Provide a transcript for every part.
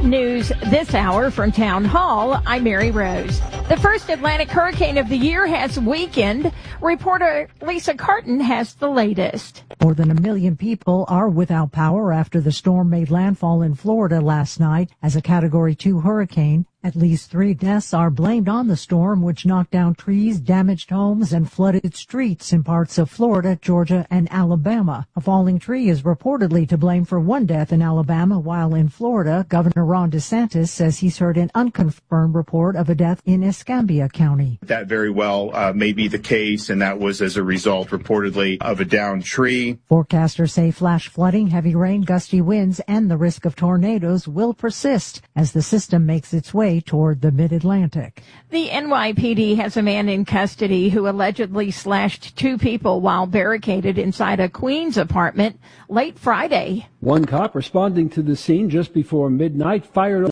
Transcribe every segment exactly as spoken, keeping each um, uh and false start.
News this hour from Town Hall. I'm Mary Rose. The first Atlantic hurricane of the year has weakened. Reporter Lisa Carton has the latest. More than a million people are without power after the storm made landfall in Florida last night as a Category two hurricane. At least three deaths are blamed on the storm, which knocked down trees, damaged homes, and flooded streets in parts of Florida, Georgia, and Alabama. A falling tree is reportedly to blame for one death in Alabama, while in Florida, Governor Ron DeSantis says he's heard an unconfirmed report of a death in Escambia County. That very well uh, may be the case, and that was as a result, reportedly, of a downed tree. Forecasters say flash flooding, heavy rain, gusty winds, and the risk of tornadoes will persist as the system makes its way toward the mid-Atlantic. The N Y P D has a man in custody who allegedly slashed two people while barricaded inside a Queens apartment late Friday. One cop responding to the scene just before midnight fired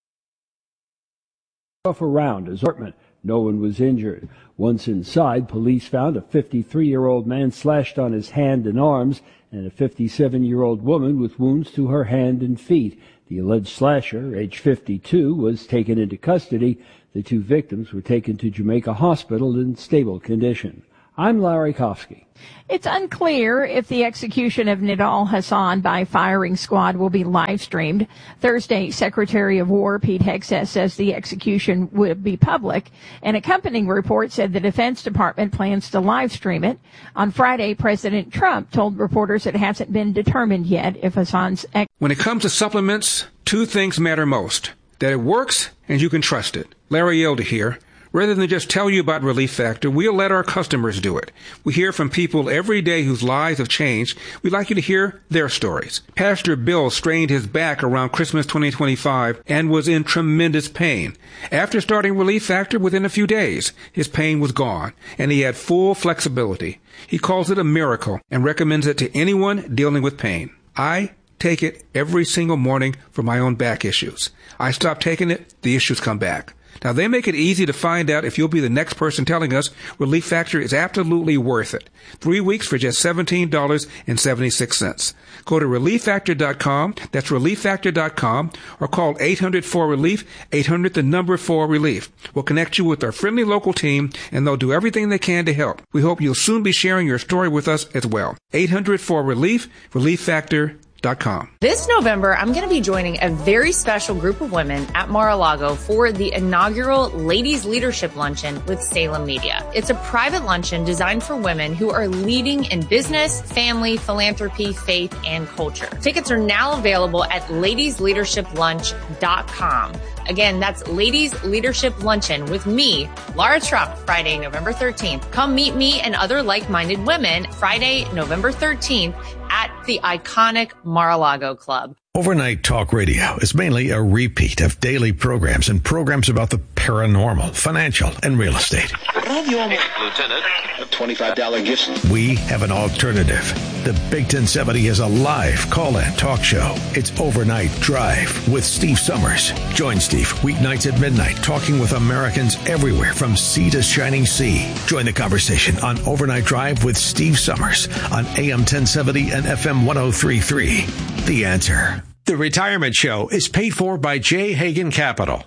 off a round his apartment. No one was injured. Once inside, police found a fifty-three-year-old man slashed on his hand and arms and a fifty-seven-year-old woman with wounds to her hand and feet. The alleged slasher, age fifty-two, was taken into custody. The two victims were taken to Jamaica Hospital in stable condition. I'm Larry Kofsky. It's unclear if the execution of Nidal Hasan by firing squad will be live-streamed. Thursday, Secretary of War Pete Hegseth says the execution would be public. An accompanying report said the Defense Department plans to live-stream it. On Friday, President Trump told reporters it hasn't been determined yet if Hasan's... Ex- when it comes to supplements, two things matter most. That it works and you can trust it. Larry Elder here. Rather than just tell you about Relief Factor, we'll let our customers do it. We hear from people every day whose lives have changed. We'd like you to hear their stories. Pastor Bill strained his back around Christmas twenty twenty-five and was in tremendous pain. After starting Relief Factor, within a few days, his pain was gone, and he had full flexibility. He calls it a miracle and recommends it to anyone dealing with pain. I take it every single morning for my own back issues. I stop taking it, the issues come back. Now, they make it easy to find out if you'll be the next person telling us Relief Factor is absolutely worth it. Three weeks for just seventeen dollars and seventy-six cents. Go to relief factor dot com, that's relief factor dot com, or call eight hundred four relief, eight hundred the number four relief. We'll connect you with our friendly local team, and they'll do everything they can to help. We hope you'll soon be sharing your story with us as well. eight hundred four relief, relief factor dot com. This November, I'm going to be joining a very special group of women at Mar-a-Lago for the inaugural Ladies Leadership Luncheon with Salem Media. It's a private luncheon designed for women who are leading in business, family, philanthropy, faith, and culture. Tickets are now available at ladies leadership lunch dot com. Again, that's Ladies Leadership Luncheon with me, Laura Trump, Friday, November thirteenth. Come meet me and other like-minded women Friday, November thirteenth at the iconic Mar-a-Lago Club. Overnight Talk Radio is mainly a repeat of daily programs and programs about the paranormal, financial, and real estate. Lieutenant, a twenty-five dollars gift. We have an alternative. The Big ten seventy is a live call-in talk show. It's Overnight Drive with Steve Summers. Join Steve weeknights at midnight, talking with Americans everywhere from sea to shining sea. Join the conversation on Overnight Drive with Steve Summers on A M ten seventy and F M one oh three point three. The Answer. The Retirement Show is paid for by J. Hagan Capital.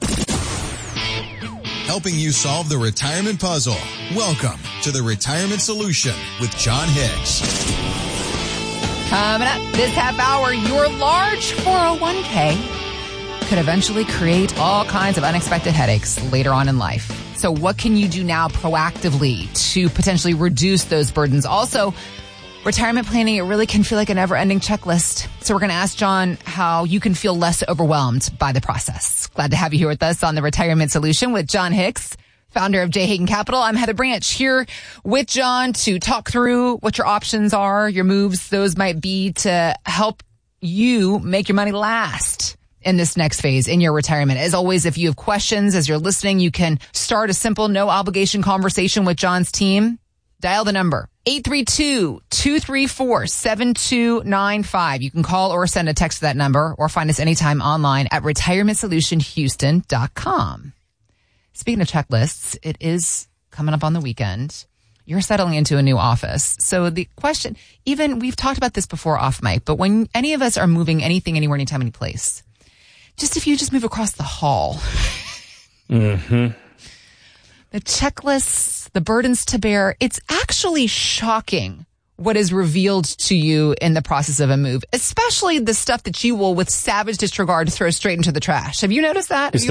Helping you solve the retirement puzzle. Welcome to The Retirement Solution with John Hicks. Coming up this half hour, your large four oh one k could eventually create all kinds of unexpected headaches later on in life. So what can you do now proactively to potentially reduce those burdens? Also, retirement planning, it really can feel like a never-ending checklist. So we're going to ask John how you can feel less overwhelmed by the process. Glad to have you here with us on The Retirement Solution with John Hicks, founder of J. Hagan Capital. I'm Heather Branch here with John to talk through what your options are, your moves, those might be to help you make your money last in this next phase in your retirement. As always, if you have questions as you're listening, you can start a simple, no obligation conversation with John's team. Dial the number eight three two, two three four, seven two nine five. You can call or send a text to that number or find us anytime online at retirement solution houston dot com. Speaking of checklists, it is coming up on the weekend. You're settling into a new office. So the question, even we've talked about this before off mic, but when any of us are moving anything, anywhere, anytime, any place, just if you just move across the hall. Mm-hmm. The checklists, the burdens to bear, it's actually shocking what is revealed to you in the process of a move, especially the stuff that you will, with savage disregard, throw straight into the trash. Have you noticed that? It's the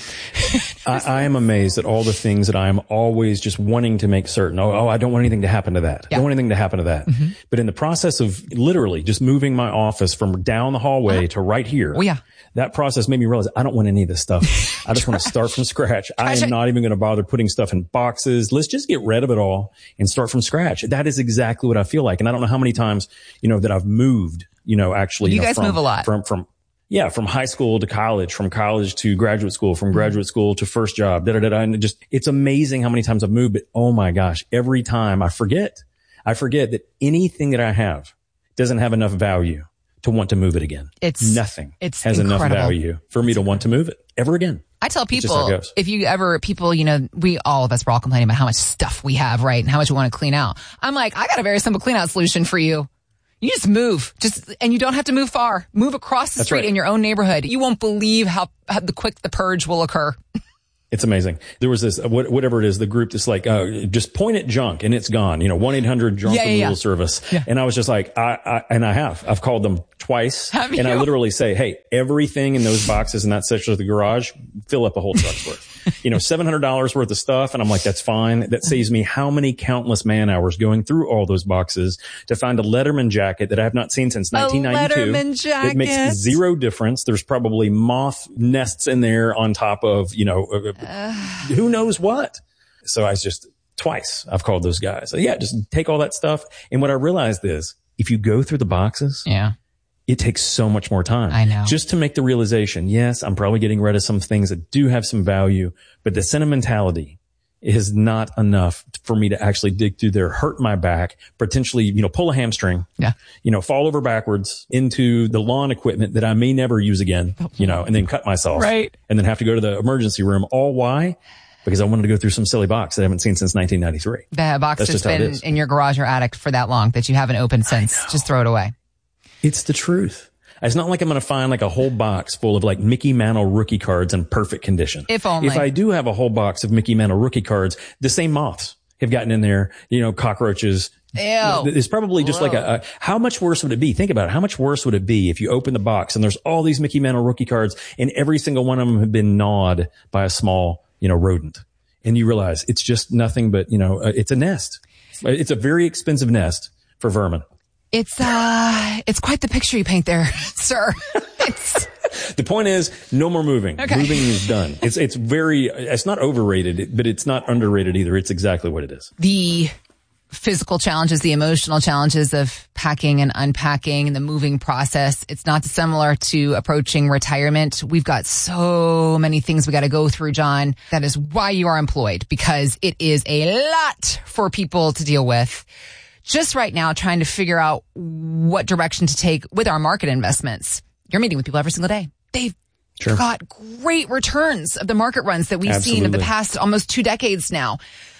truth. I, I am amazed at all the things that I am always just wanting to make certain. Oh, oh I don't want anything to happen to that. Yeah. I don't want anything to happen to that. Mm-hmm. But in the process of literally just moving my office from down the hallway uh-huh. to right here, oh, yeah. that process made me realize I don't want any of this stuff. I just want to start from scratch. I am not even going to bother putting stuff in boxes. Let's just get rid of it all and start from scratch. That is exactly what I feel like. And I don't know how many times, you know, that I've moved, you know, actually. You, you know, guys from, move a lot. From, from, yeah, from high school to college, from college to graduate school, from graduate school to first job, da da da da. And it just, it's amazing how many times I've moved, but oh my gosh, every time I forget, I forget that anything that I have doesn't have enough value to want to move it again. It's nothing it's has incredible. enough value for me to want to move it ever again. I tell people, if you ever, people, you know, we, all of us, we're all complaining about how much stuff we have, right? And how much we want to clean out. I'm like, I got a very simple clean out solution for you. You just move, just, and you don't have to move far. Move across the That's street right. in your own neighborhood. You won't believe how, how the quick the purge will occur. It's amazing. There was this, whatever it is, the group that's like, uh, just point at junk and it's gone. You know, one eight hundred junk yeah, yeah, removal yeah. service. Yeah. And I was just like, I, I, and I have, I've called them twice. Have and you? I literally say, hey, everything in those boxes in that section of the garage, fill up a whole truck's worth. You know, seven hundred dollars worth of stuff. And I'm like, that's fine. That saves me how many countless man hours going through all those boxes to find a Letterman jacket that I have not seen since nineteen ninety-two. A Letterman jacket. It makes zero difference. There's probably moth nests in there on top of, you know, uh, who knows what. So I was just twice I've called those guys. So yeah, just take all that stuff. And what I realized is if you go through the boxes, yeah, it takes so much more time. I know. Just to make the realization, yes, I'm probably getting rid of some things that do have some value, but the sentimentality is not enough for me to actually dig through there, hurt my back, potentially, you know, pull a hamstring, yeah, you know, fall over backwards into the lawn equipment that I may never use again, you know, and then cut myself. Right. And then have to go to the emergency room. All why? Because I wanted to go through some silly box that I haven't seen since nineteen ninety-three. The box That's has just how it been is. in your garage or attic for that long that you haven't opened since. Just throw it away. It's the truth. It's not like I'm going to find like a whole box full of like Mickey Mantle rookie cards in perfect condition. If only. If I do have a whole box of Mickey Mantle rookie cards, the same moths have gotten in there, you know, cockroaches. Ew. It's probably just Whoa. like a, a, how much worse would it be? Think about it. How much worse would it be if you open the box and there's all these Mickey Mantle rookie cards and every single one of them have been gnawed by a small, you know, rodent. And you realize it's just nothing but, you know, uh, it's a nest. It's a very expensive nest for vermin. It's, uh, it's quite the picture you paint there, sir. It's. The point is, no more moving. Okay. Moving is done. It's, it's very, it's not overrated, but it's not underrated either. It's exactly what it is. The physical challenges, the emotional challenges of packing and unpacking and the moving process. It's not dissimilar to approaching retirement. We've got so many things we got to go through, John. That is why you are employed, because it is a lot for people to deal with. Just right now, trying to figure out what direction to take with our market investments. You're meeting with people every single day. They've Sure. got great returns of the market runs that we've Absolutely. seen in the past almost two decades now.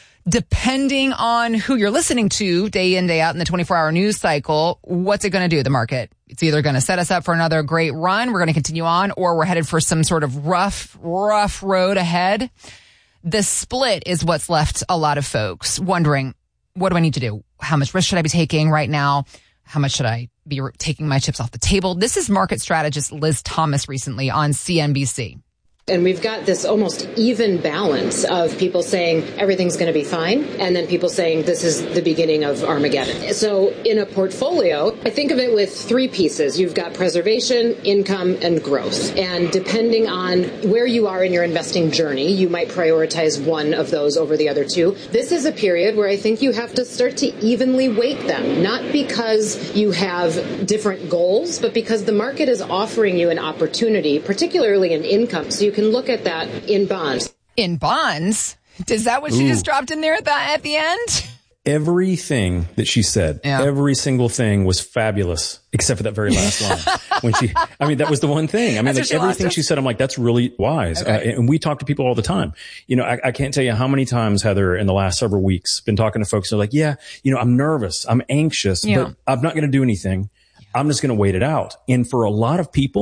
Depending on who you're listening to day in, day out in the twenty-four hour news cycle, what's it going to do? The market. It's either going to set us up for another great run. We're going to continue on, or we're headed for some sort of rough, rough road ahead. The split is what's left a lot of folks wondering, what do I need to do? How much risk should I be taking right now? How much should I be taking my chips off the table? This is market strategist Liz Thomas recently on C N B C. And we've got this almost even balance of people saying everything's going to be fine, and then people saying this is the beginning of Armageddon. So in a portfolio, I think of it with three pieces. You've got preservation, income, and growth. And depending on where you are in your investing journey, you might prioritize one of those over the other two. This is a period where I think you have to start to evenly weight them, not because you have different goals, but because the market is offering you an opportunity, particularly in income. So you can look at that in bonds. In bonds? Is that what she Ooh. just dropped in there at the, at the end? Everything that she said, Yeah. every single thing was fabulous, except for that very last line. When she, I mean, that was the one thing. I mean, That's where like she lost everything us. she said, I'm like, that's really wise. Okay. Uh, and we talk to people all the time. You know, I, I can't tell you how many times, Heather, in the last several weeks, been talking to folks who are like, yeah, you know, I'm nervous, I'm anxious, Yeah. but I'm not going to do anything. I'm just going to wait it out. And for a lot of people,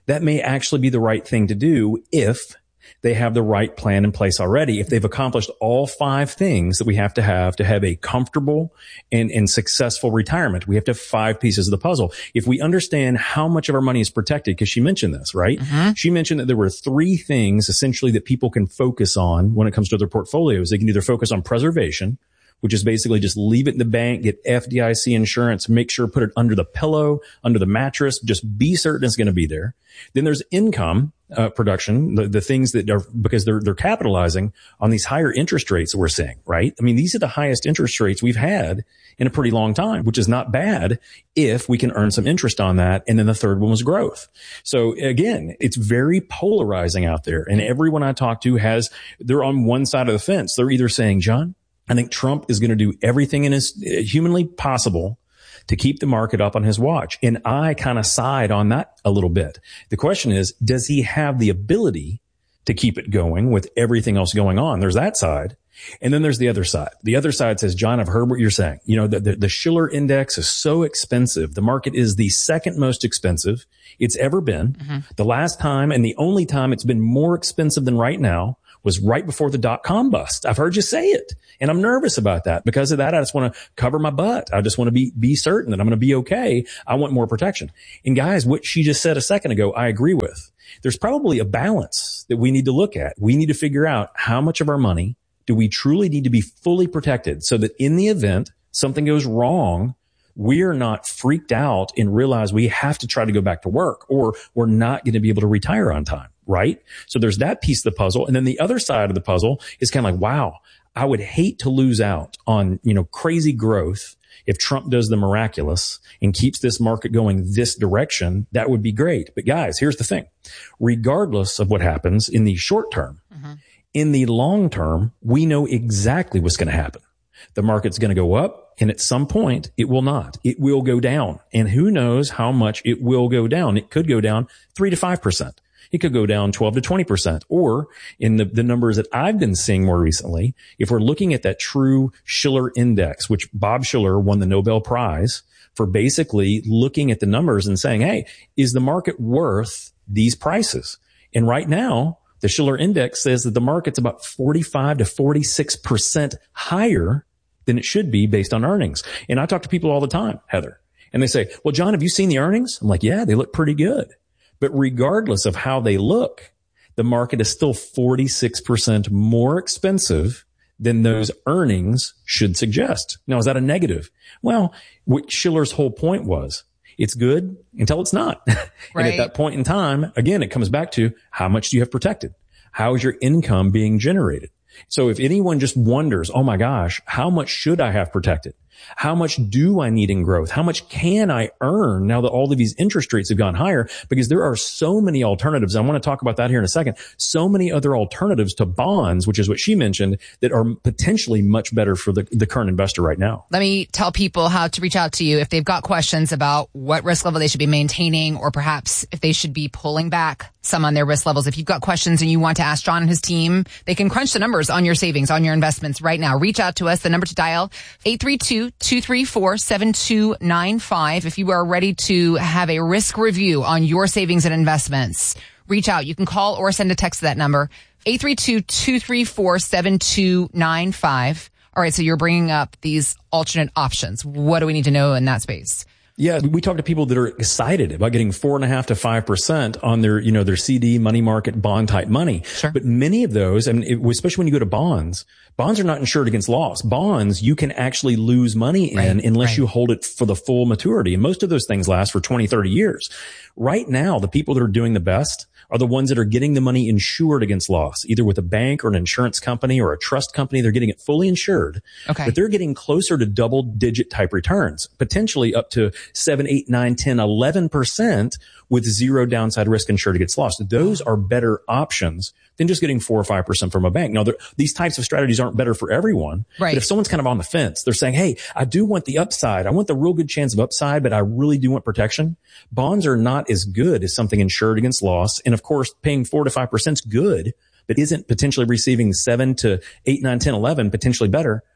that may actually be the right thing to do if they have the right plan in place already. If they've accomplished all five things that we have to have to have a comfortable and, and successful retirement, we have to have five pieces of the puzzle. If we understand how much of our money is protected, because she mentioned this, right? Mm-hmm. She mentioned that there were three things essentially that people can focus on when it comes to their portfolios. They can either focus on preservation, which is basically just leave it in the bank, get F D I C insurance, make sure put it under the pillow, under the mattress, just be certain it's going to be there. Then there's income uh, production, the, the things that are because they're they're capitalizing on these higher interest rates that we're seeing, right? I mean, these are the highest interest rates we've had in a pretty long time, which is not bad if we can earn some interest on that. And then the third one was growth. So again, it's very polarizing out there, and everyone I talk to has they're on one side of the fence. They're either saying, John, I think Trump is going to do everything in his uh, humanly possible to keep the market up on his watch. And I kind of side on that a little bit. The question is, does he have the ability to keep it going with everything else going on? There's that side. And then there's the other side. The other side says, John, I've heard what you're saying. You know, the, the, the Shiller index is so expensive. The market is the second most expensive it's ever been. Mm-hmm. The last time and the only time it's been more expensive than right now was right before the dot-com bust. I've heard you say it, and I'm nervous about that. Because of that, I just want to cover my butt. I just want to be be certain that I'm going to be okay. I want more protection. And guys, what she just said a second ago, I agree with. There's probably a balance that we need to look at. We need to figure out how much of our money do we truly need to be fully protected so that in the event something goes wrong, we're not freaked out and realize we have to try to go back to work, or we're not going to be able to retire on time. Right? So there's that piece of the puzzle. And then the other side of the puzzle is kind of like, wow, I would hate to lose out on, you know, crazy growth. If Trump does the miraculous and keeps this market going this direction, that would be great. But guys, here's the thing. Regardless of what happens in the short term, mm-hmm. in the long term, we know exactly what's going to happen. The market's going to go up, and at some point it will not. It will go down. And who knows how much it will go down. It could go down three to five percent. It could go down twelve to twenty percent. Or in the, the numbers that I've been seeing more recently, if we're looking at that true Shiller index, which Bob Shiller won the Nobel Prize for basically looking at the numbers and saying, hey, is the market worth these prices? And right now, the Shiller index says that the market's about forty-five to forty-six percent higher than it should be based on earnings. And I talk to people all the time, Heather, and they say, well, John, have you seen the earnings? I'm like, yeah, they look pretty good. But regardless of how they look, the market is still forty-six percent more expensive than those earnings should suggest. Now, is that a negative? Well, what Shiller's whole point was, it's good until it's not. Right. And at that point in time, again, it comes back to how much do you have protected? How is your income being generated? So if anyone just wonders, oh my gosh, how much should I have protected? How much do I need in growth? How much can I earn now that all of these interest rates have gone higher? Because there are so many alternatives. I want to talk about that here in a second. So many other alternatives to bonds, which is what she mentioned, that are potentially much better for the, the current investor right now. Let me tell people how to reach out to you if they've got questions about what risk level they should be maintaining, or perhaps if they should be pulling back some on their risk levels. If you've got questions and you want to ask John and his team, they can crunch the numbers on your savings, on your investments right now. Reach out to us. The number to dial, eight three two, two three four, seven two nine five. If you are ready to have a risk review on your savings and investments, reach out. You can call or send a text to that number, eight three two, two three four, seven two nine five. All right, so you're bringing up these alternate options. What do we need to know in that space? Yeah, we talk to people that are excited about getting four and a half to five percent on their, you know, their C D, money market, bond type money. Sure. But many of those, I mean, it, especially when you go to bonds, bonds are not insured against loss. Bonds, you can actually lose money in right, unless right. you hold it for the full maturity. And most of those things last for twenty, thirty years. Right now, the people that are doing the best are the ones that are getting the money insured against loss, either with a bank or an insurance company or a trust company. They're getting it fully insured. Okay. But they're getting closer to double digit type returns, potentially up to seven, eight, nine, ten, eleven percent with zero downside risk insured against loss. Those are better options than just getting four or five percent from a bank. Now, these types of strategies aren't better for everyone. Right. But if someone's kind of on the fence, they're saying, hey, I do want the upside. I want the real good chance of upside, but I really do want protection. Bonds are not as good as something insured against loss. And of course, paying four to five percent is good, but isn't potentially receiving seven to eight, nine, ten, eleven potentially better.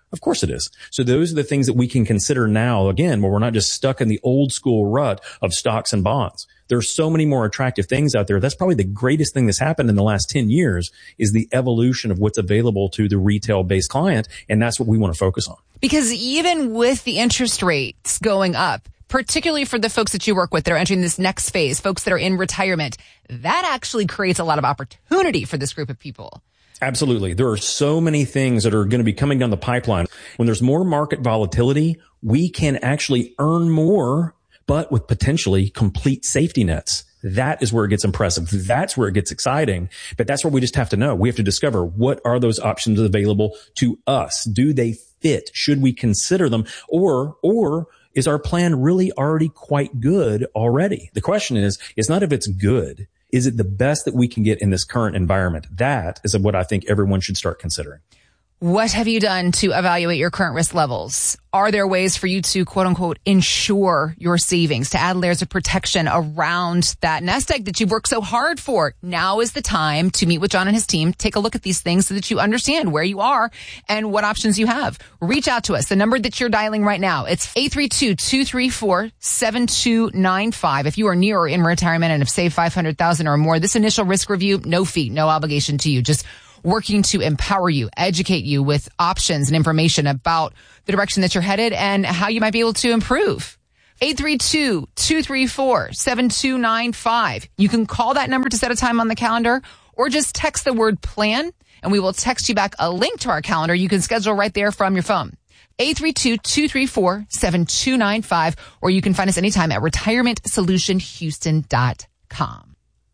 Of course it is. So those are the things that we can consider now, again, where we're not just stuck in the old school rut of stocks and bonds. There are so many more attractive things out there. That's probably the greatest thing that's happened in the last ten years is the evolution of what's available to the retail-based client. And that's what we want to focus on. Because even with the interest rates going up, particularly for the folks that you work with that are entering this next phase, folks that are in retirement, that actually creates a lot of opportunity for this group of people. Absolutely. There are so many things that are going to be coming down the pipeline. When there's more market volatility, we can actually earn more, but with potentially complete safety nets. That is where it gets impressive. That's where it gets exciting. But that's where we just have to know. We have to discover what are those options available to us? Do they fit? Should we consider them? Or, or is our plan really already quite good already? The question is, it's not if it's good. Is it the best that we can get in this current environment? That is what I think everyone should start considering. What have you done to evaluate your current risk levels? Are there ways for you to, quote unquote, ensure your savings, to add layers of protection around that nest egg that you've worked so hard for? Now is the time to meet with John and his team. Take a look at these things so that you understand where you are and what options you have. Reach out to us. The number that you're dialing right now, it's eight three two, two three four, seven two nine five. If you are near or in retirement and have saved five hundred thousand dollars or more, this initial risk review, no fee, no obligation to you. Just working to empower you, educate you with options and information about the direction that you're headed and how you might be able to improve. eight three two, two three four, seven two nine five. You can call that number to set a time on the calendar or just text the word plan and we will text you back a link to our calendar. You can schedule right there from your phone. eight three two, two three four, seven two nine five, or you can find us anytime at retirement solution houston dot com.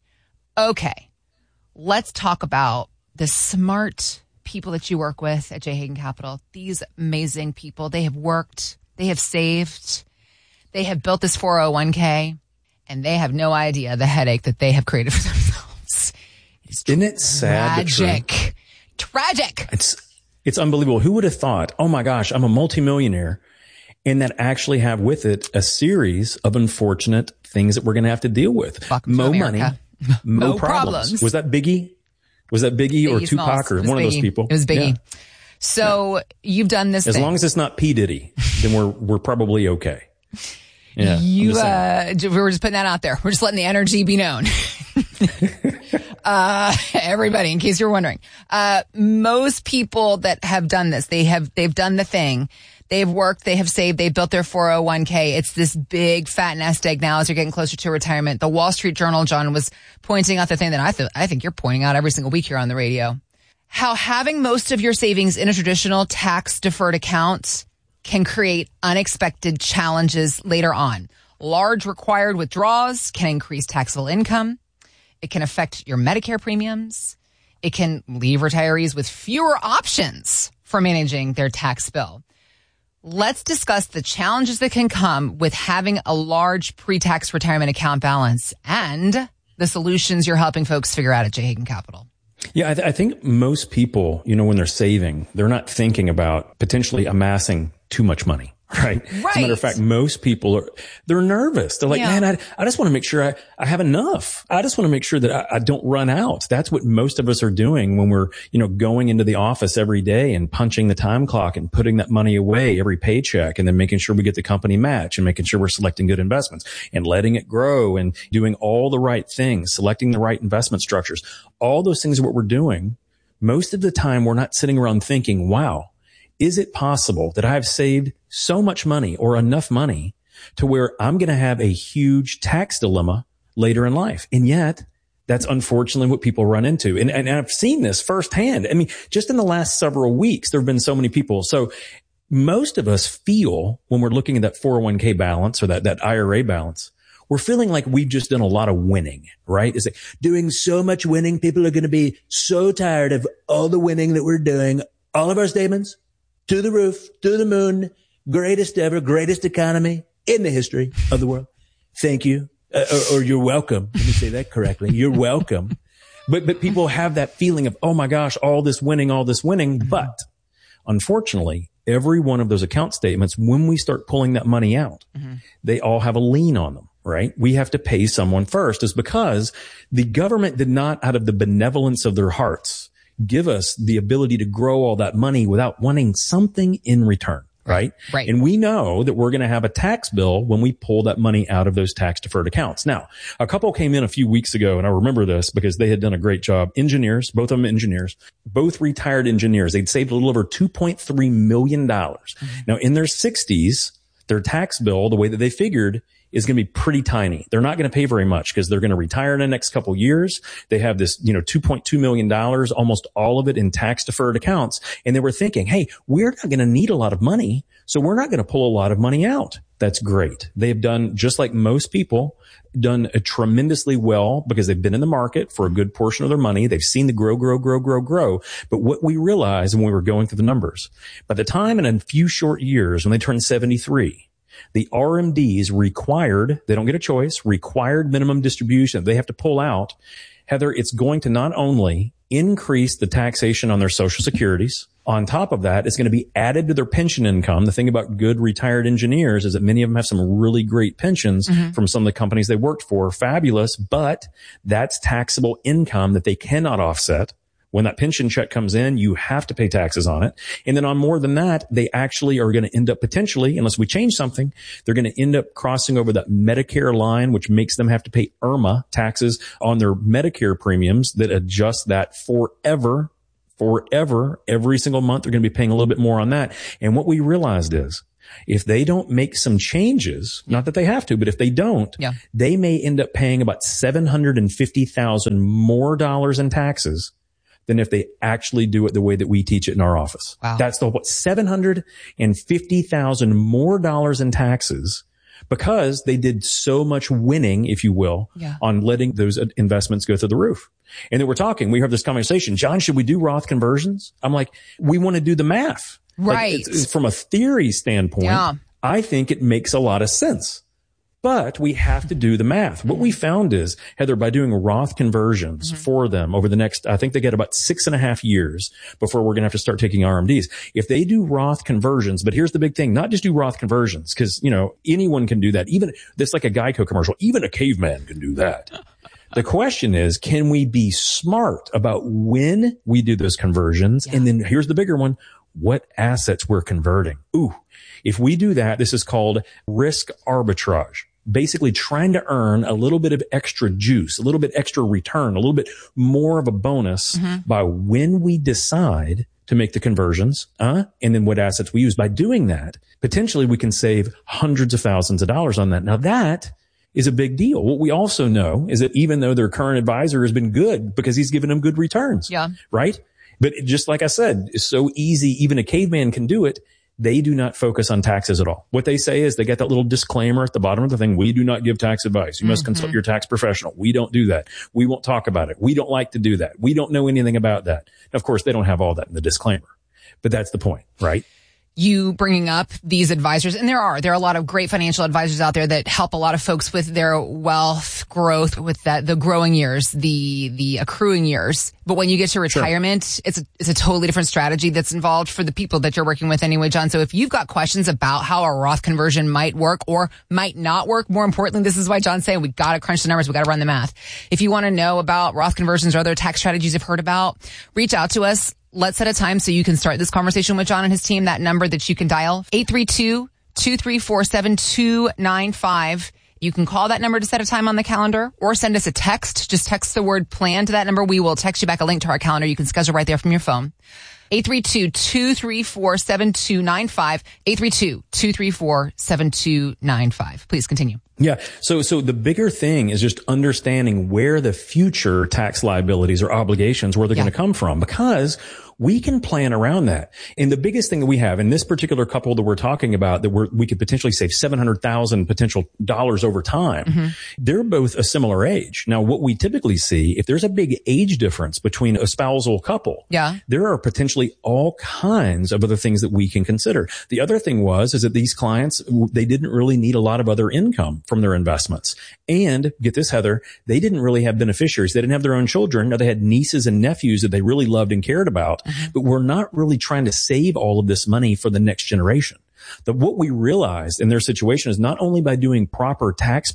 Okay, let's talk about the smart people that you work with at J. Hagan Capital. These amazing people, they have worked, they have saved, they have built this four oh one k, and they have no idea the headache that they have created for themselves. It is Isn't it sad? Tragic. Tragic. It's, it's unbelievable. Who would have thought, oh my gosh, I'm a multimillionaire, and that actually have with it a series of unfortunate things that we're going to have to deal with. Welcome Mo to money, America. mo Mo problems. problems. Was that Biggie? Was that Biggie, Biggie or Tupac or one Biggie. of those people? It was Biggie. Yeah. So yeah. You've done this As thing. long as it's not P. Diddy, then we're we're probably okay. Yeah. You uh we're just putting that out there. We're just letting the energy be known. uh everybody, in case you're wondering. Uh most people that have done this, they have they've done the thing. They've worked, they have saved, they've built their four oh one k. It's this big fat nest egg now as you're getting closer to retirement. The Wall Street Journal, John, was pointing out the thing that I, th- I think you're pointing out every single week here on the radio. How having most of your savings in a traditional tax-deferred account can create unexpected challenges later on. Large required withdrawals can increase taxable income. It can affect your Medicare premiums. It can leave retirees with fewer options for managing their tax bill. Let's discuss the challenges that can come with having a large pre-tax retirement account balance and the solutions you're helping folks figure out at J. Hagan Capital. Yeah, I, th- I think most people, you know, when they're saving, they're not thinking about potentially amassing too much money. Right. Right. As a matter of fact, most people are, they're nervous. They're like, Yeah. man, I, I just want to make sure I, I have enough. I just want to make sure that I, I don't run out. That's what most of us are doing when we're, you know, going into the office every day and punching the time clock and putting that money away every paycheck and then making sure we get the company match and making sure we're selecting good investments and letting it grow and doing all the right things, selecting the right investment structures. All those things are what we're doing. Most of the time, we're not sitting around thinking, wow, is it possible that I've saved so much money or enough money to where I'm going to have a huge tax dilemma later in life? And yet that's unfortunately what people run into. And, and I've seen this firsthand. I mean, just in the last several weeks, there have been so many people. So most of us feel when we're looking at that four oh one k balance or that, that I R A balance, we're feeling like we've just done a lot of winning, right? It's like doing so much winning. People are going to be so tired of all the winning that we're doing. All of our statements to the roof, to the moon, greatest ever, greatest economy in the history of the world. Thank you. Uh, or, or you're welcome. Let me say that correctly. You're welcome. But, but people have that feeling of, oh my gosh, all this winning, all this winning. But unfortunately, every one of those account statements, when we start pulling that money out, mm-hmm. they all have a lien on them, right? We have to pay someone first. Is because the government did not, out of the benevolence of their hearts, give us the ability to grow all that money without wanting something in return. Right? Right. And we know that we're going to have a tax bill when we pull that money out of those tax deferred accounts. Now, a couple came in a few weeks ago, and I remember this because they had done a great job. Engineers, both of them engineers, both retired engineers. They'd saved a little over two point three million dollars. Mm-hmm. Now, in their sixties, their tax bill, the way that they figured, is going to be pretty tiny. They're not going to pay very much because they're going to retire in the next couple of years. They have this, you know, two point two million dollars, almost all of it in tax deferred accounts. And they were thinking, hey, we're not going to need a lot of money, so we're not going to pull a lot of money out. That's great. They've done, just like most people, done a tremendously well because they've been in the market for a good portion of their money. They've seen the grow, grow, grow, grow, grow. But what we realized when we were going through the numbers, by the time in a few short years, when they turn seventy-three, the R M Ds required, they don't get a choice, required minimum distribution they have to pull out. Heather, it's going to not only increase the taxation on their Social Securities. On top of that, it's going to be added to their pension income. The thing about good retired engineers is that many of them have some really great pensions mm-hmm. from some of the companies they worked for. Fabulous, but that's taxable income that they cannot offset. When that pension check comes in, you have to pay taxes on it. And then on more than that, they actually are going to end up potentially, unless we change something, they're going to end up crossing over that Medicare line, which makes them have to pay I R M A taxes on their Medicare premiums that adjust that forever, forever. Every single month, they're going to be paying a little bit more on that. And what we realized is, if they don't make some changes, not that they have to, but if they don't, yeah. they may end up paying about seven hundred fifty thousand dollars more dollars in taxes than if they actually do it the way that we teach it in our office. Wow. That's the what seven hundred fifty thousand more dollars in taxes because they did so much winning, if you will, yeah. on letting those investments go through the roof. And then we're talking, we have this conversation, John, should we do Roth conversions? I'm like, we want to do the math. Right. Like, it's, it's from a theory standpoint, yeah. I think it makes a lot of sense. But we have to do the math. What we found is, Heather, by doing Roth conversions mm-hmm. for them over the next, I think they get about six and a half years before we're going to have to start taking R M Ds. If they do Roth conversions, but here's the big thing, not just do Roth conversions, because, you know, anyone can do that. Even, that's like a Geico commercial. Even a caveman can do that. The question is, can we be smart about when we do those conversions? Yeah. And then here's the bigger one, what assets we're converting. Ooh, if we do that, this is called risk arbitrage. Basically trying to earn a little bit of extra juice, a little bit extra return, a little bit more of a bonus mm-hmm. by when we decide to make the conversions, uh, and then what assets we use. By doing that, potentially we can save hundreds of thousands of dollars on that. Now that is a big deal. What we also know is that even though their current advisor has been good because he's given them good returns, yeah, right? But just like I said, it's so easy, even a caveman can do it. They do not focus on taxes at all. What they say is they get that little disclaimer at the bottom of the thing. We do not give tax advice. You must mm-hmm. consult your tax professional. We don't do that. We won't talk about it. We don't like to do that. We don't know anything about that. Of course, they don't have all that in the disclaimer, but that's the point, right? You bringing up these advisors, and there are, there are a lot of great financial advisors out there that help a lot of folks with their wealth growth, with that, the growing years, the, the accruing years. But when you get to retirement, sure. it's a, it's a totally different strategy that's involved for the people that you're working with anyway, John. So if you've got questions about how a Roth conversion might work or might not work, more importantly, this is why John's saying we got to crunch the numbers. We got to run the math. If you want to know about Roth conversions or other tax strategies you've heard about, reach out to us. Let's set a time so you can start this conversation with John and his team. That number that you can dial, eight three two, two three four, seven two nine five. You can call that number to set a time on the calendar or send us a text. Just text the word plan to that number. We will text you back a link to our calendar. You can schedule right there from your phone. eight three two, two three four, seven two nine five. eight three two, two three four, seven two nine five. Please continue. Yeah. So, so the bigger thing is just understanding where the future tax liabilities or obligations, where they're yeah. going to come from, because we can plan around that. And the biggest thing that we have in this particular couple that we're talking about, that we're, we could potentially save seven hundred thousand potential dollars over time. Mm-hmm. They're both a similar age. Now, what we typically see, if there's a big age difference between a spousal couple, yeah, there are potentially all kinds of other things that we can consider. The other thing was, is that these clients, they didn't really need a lot of other income from their investments. And get this, Heather, they didn't really have beneficiaries. They didn't have their own children. Now, they had nieces and nephews that they really loved and cared about. Mm-hmm. But we're not really trying to save all of this money for the next generation. That what we realized in their situation is not only by doing proper tax planning,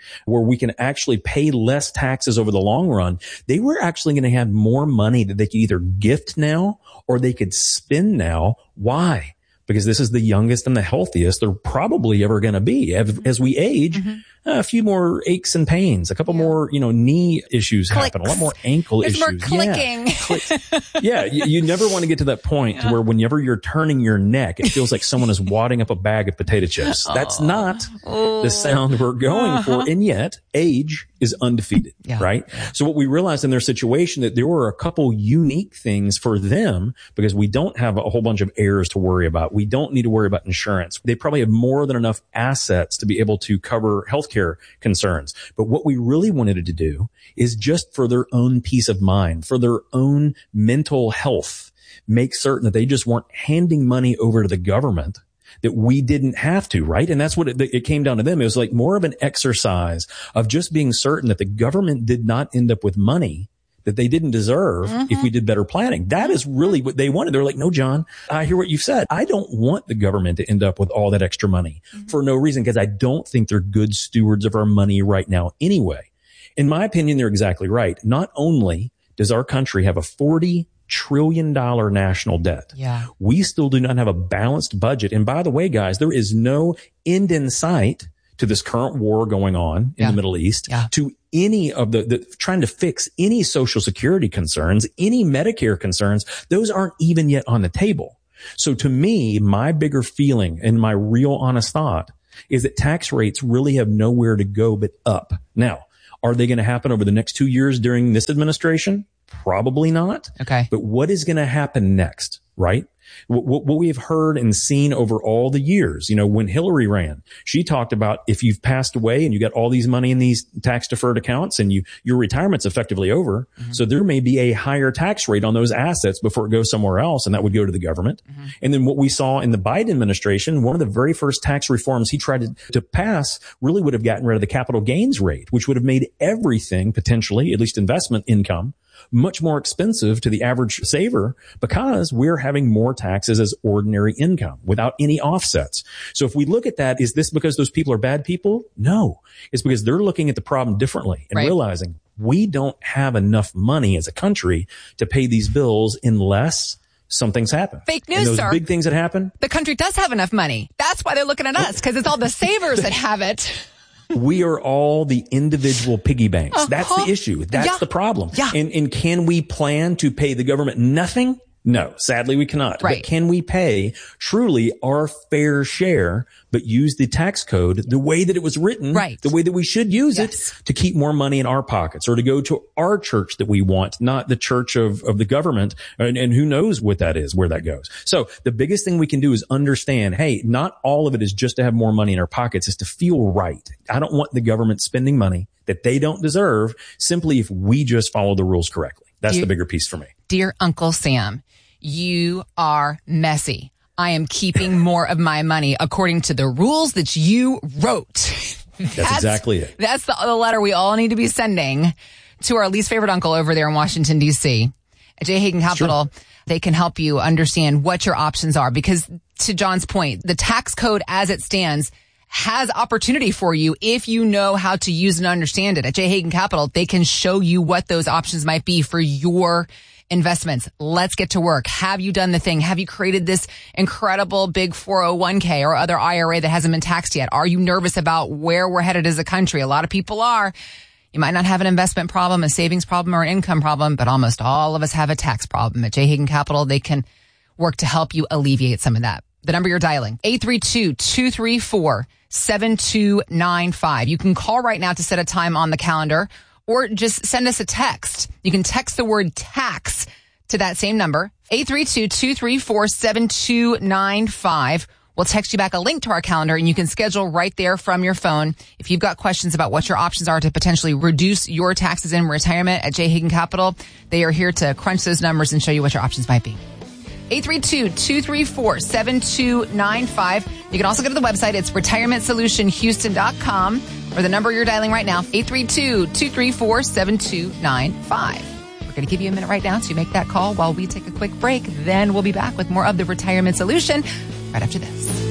where we can actually pay less taxes over the long run, they were actually going to have more money that they could either gift now or they could spend now. Why? Because this is the youngest and the healthiest they're probably ever going to be. As, as we age, mm-hmm. a few more aches and pains, a couple yeah. more, you know, knee issues Clicks. happen, a lot more ankle There's issues. More clicking. Yeah, yeah you, you never want to get to that point yeah. to where whenever you're turning your neck, it feels like someone is wadding up a bag of potato chips. Oh. That's not oh. the sound we're going uh-huh. for. And yet age is undefeated, yeah. right? Yeah. So what we realized in their situation that there were a couple unique things for them because we don't have a whole bunch of heirs to worry about. We don't need to worry about insurance. They probably have more than enough assets to be able to cover healthcare concerns. But what we really wanted to do is just for their own peace of mind, for their own mental health, make certain that they just weren't handing money over to the government that we didn't have to, right? And that's what it, it came down to them. It was like more of an exercise of just being certain that the government did not end up with money that they didn't deserve mm-hmm. if we did better planning. That is really what they wanted. They're like, no, John, I hear what you've said. I don't want the government to end up with all that extra money mm-hmm. for no reason, because I don't think they're good stewards of our money right now anyway. In my opinion, they're exactly right. Not only does our country have a forty trillion dollars national debt, yeah. we still do not have a balanced budget. And by the way, guys, there is no end in sight to this current war going on in yeah. the Middle East, yeah. to any of the, the trying to fix any Social Security concerns, any Medicare concerns. Those aren't even yet on the table. So to me, my bigger feeling and my real honest thought is that tax rates really have nowhere to go but up. Now, are they going to happen over the next two years during this administration? Probably not. Okay. But what is going to happen next, right? What, what we have heard and seen over all the years, you know, when Hillary ran, she talked about if you've passed away and you got all these money in these tax deferred accounts and you, your retirement's effectively over. Mm-hmm. So there may be a higher tax rate on those assets before it goes somewhere else. And that would go to the government. Mm-hmm. And then what we saw in the Biden administration, one of the very first tax reforms he tried to, to pass really would have gotten rid of the capital gains rate, which would have made everything potentially, at least investment income, much more expensive to the average saver because we're having more taxes as ordinary income without any offsets. So if we look at that, is this because those people are bad people? No. It's because they're looking at the problem differently and right. realizing we don't have enough money as a country to pay these bills unless something's happened. Fake news, and those sir. big things that happen. The country does have enough money. That's why they're looking at us, because it's all the savers that have it. We are all the individual piggy banks. Uh-huh. That's the issue. That's yeah. the problem. Yeah. And, and can we plan to pay the government nothing? No, sadly we cannot. Right. But can we pay truly our fair share, but use the tax code the way that it was written, right. the way that we should use yes. it to keep more money in our pockets or to go to our church that we want, not the church of, of the government. And, and who knows what that is, where that goes. So the biggest thing we can do is understand, hey, not all of it is just to have more money in our pockets. It's to feel right. I don't want the government spending money that they don't deserve simply if we just follow the rules correctly. That's dear, the bigger piece for me. Dear Uncle Sam, you are messy. I am keeping more of my money according to the rules that you wrote. That's, that's exactly it. That's the, the letter we all need to be sending to our least favorite uncle over there in Washington, D C. At J. Hagan Capital, sure. They can help you understand what your options are. Because to John's point, the tax code as it stands has opportunity for you if you know how to use and understand it. At J. Hagan Capital, they can show you what those options might be for your investments. Let's get to work. Have you done the thing? Have you created this incredible big four oh one k or other I R A that hasn't been taxed yet? Are you nervous about where we're headed as a country? A lot of people are. You might not have an investment problem, a savings problem, or an income problem, but almost all of us have a tax problem. At J. Hagan Capital, they can work to help you alleviate some of that. The number you're dialing, eight three two, two three four, seven two nine five. You can call right now to set a time on the calendar, or just send us a text. You can text the word tax to that same number, eight three two, two three four, seven two nine five. We'll text you back a link to our calendar, and you can schedule right there from your phone. If you've got questions about what your options are to potentially reduce your taxes in retirement at J. Hagan Capital, they are here to crunch those numbers and show you what your options might be. eight three two, two three four, seven two nine five. You can also go to the website. It's retirement solution houston dot com, or the number you're dialing right now, eight three two, two three four, seven two nine five. We're going to give you a minute right now to make that call while we take a quick break. Then we'll be back with more of the Retirement Solution right after this.